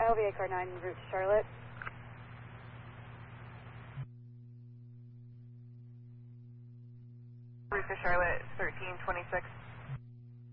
LVA car 9, route to Charlotte. Route to Charlotte, 1326.